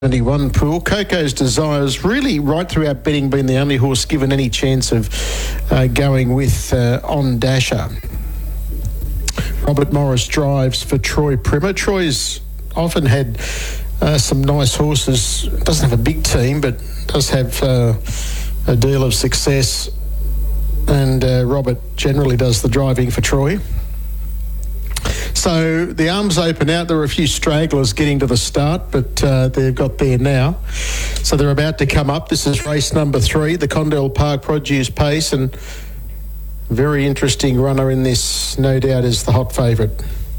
71 pool. Coco's Desires really right throughout betting been the only horse given any chance of going with On Dasher. Robert Morris drives for Troy Primer. Troy's often had some nice horses. Doesn't have a big team, but does have a deal of success. And Robert generally does the driving for Troy. So the arms open out. There were a few stragglers getting to the start, but they've got there now. So they're about to come up. This is race number 3, the Condell Park Produce Pace, and very interesting runner in this, no doubt, is the hot favourite.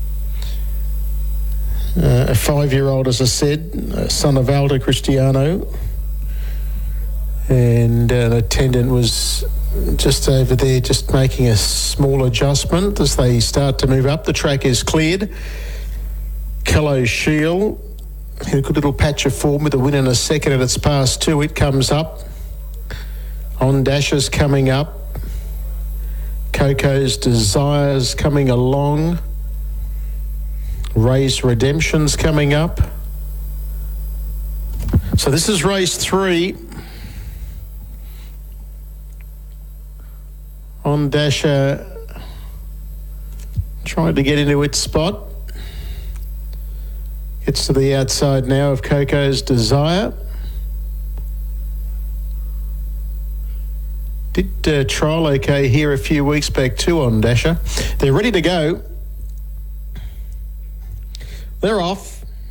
A 5-year-old, as I said, son of Aldo Cristiano, and an attendant was just over there, just making a small adjustment as they start to move up. The track is cleared. Kello Shield, a good little patch of form with a win in a second, and it's past 2. It comes up. On Dasher's coming up. Coco's Desires coming along. Ray's Redemption's coming up. So this is race 3. On Dasher trying to get into its spot. Gets to the outside now of Coco's Desire. Did trial okay here a few weeks back too on Dasher. They're ready to go. They're off.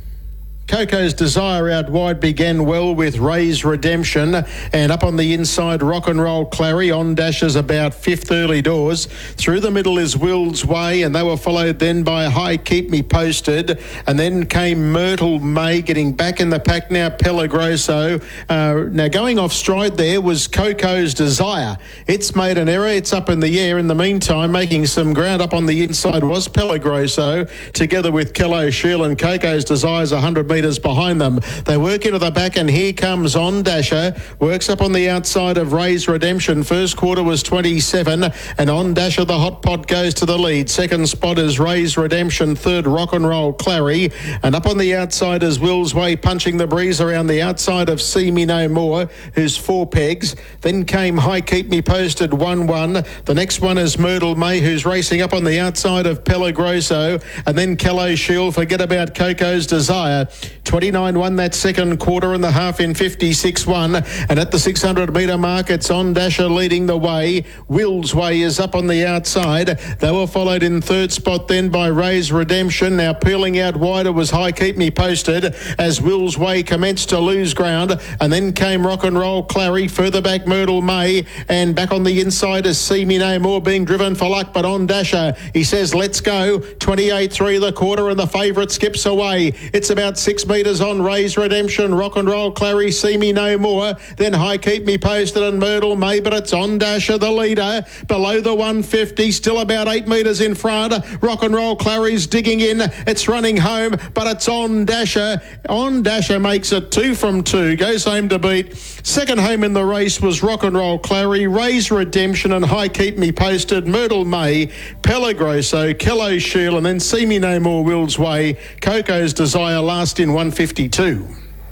Coco's Desire out wide began well with Ray's Redemption, and up on the inside Rock and Roll Clary. On Dasher's about 5th early doors. Through the middle is Will's Way, and they were followed then by High Keep Me Posted, and then came Myrtle May getting back in the pack now. Pelagroso. Now going off stride there was Coco's Desire. It's made an error. It's up in the air. In the meantime, making some ground up on the inside was Pelagroso, together with Kello Shield, and Coco's Desire's 100 metres behind them. They work into the back, and here comes On Dasher. Works up on the outside of Ray's Redemption. First quarter was 27, and On Dasher, the hot pot, goes to the lead. Second spot is Ray's Redemption. Third, Rock and Roll Clary. And up on the outside is Will's Way, punching the breeze around the outside of See Me No More, who's 4 pegs. Then came High Keep Me Posted, 1-1. The next one is Myrtle May, who's racing up on the outside of Pelagroso. And then Kello Shield. Forget about Coco's Desire. 29-1 that second quarter, and the half in 56-1. And at the 600 metre mark, it's On Dasher leading the way. Will's Way is up on the outside. They were followed in third spot then by Ray's Redemption. Now peeling out wider was High Keep Me Posted as Will's Way commenced to lose ground. And then came Rock and Roll Clary. Further back Myrtle May. And back on the inside is See Me No More, being driven for luck. But On Dasher, he says, let's go. 28-3 the quarter, and the favourite skips away. It's about 6 metres on Ray's Redemption, Rock and Roll Clary, See Me No More, then High Keep Me Posted and Myrtle May, but it's On Dasher the leader, below the 150, still about 8 metres in front. Rock and Roll Clary's digging in, it's running home, but it's On Dasher. On Dasher makes it 2 from 2, goes home to beat. Second home in the race was Rock and Roll Clary, Ray's Redemption and High Keep Me Posted, Myrtle May, Pelagroso, Kello Shield, and then See Me No More, Will's Way. Coco's Desire last in 152.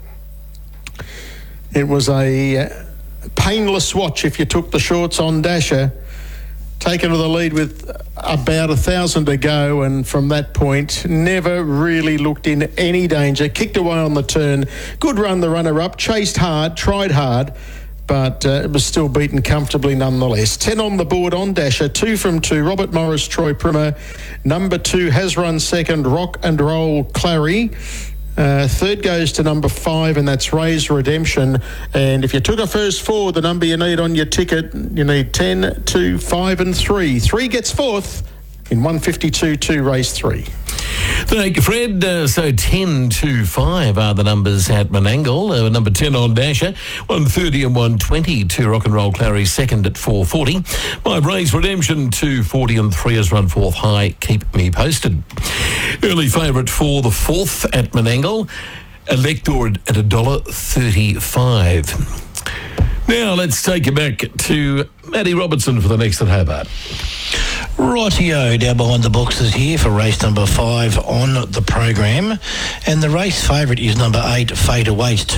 It was a painless watch if you took the shorts on Dasher. Taken to the lead with about 1,000 to go, and from that point never really looked in any danger. Kicked away on the turn. Good run, the runner-up. Chased hard, tried hard, but it was still beaten comfortably nonetheless. 10 on the board on Dasher, 2 from 2. Robert Morris, Troy Primer. Number 2 has run second, Rock and Roll Clary. Third goes to number 5, and that's Ray's Redemption. And if you took a first 4, the number you need on your ticket, you need 10, 2, 5 and 3. 3 gets 4th in 152-2 race 3. Thank you, Fred. So 10 to 5 are the numbers at Menangle. Number 10 on Dasher, 130 and 120 to Rock and Roll Clary, second at 440. My Ray's Redemption, 240 and 3 has run 4th. High Keep Me Posted. Early favourite for the 4th at Menangle. Elector at $1.35. Now let's take you back to Matty Robertson for the next at Hobart. Rightio, down behind the boxes here for race number 5 on the program. And the race favourite is number 8, Fade Awaits.